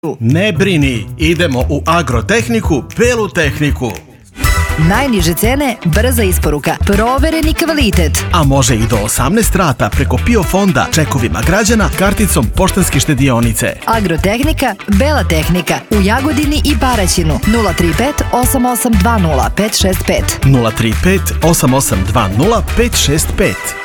Ne brini, idemo u Agrotehniku, Belu tehniku. Najniže cene, brza isporuka, provereni kvalitet. A može i do 18 rata preko PIO fonda, čekovima građana, karticom Poštanske štedionice. Agrotehnika, Bela tehnika, u Jagodini i Paraćinu. 035 8820 565. 035 8820 565.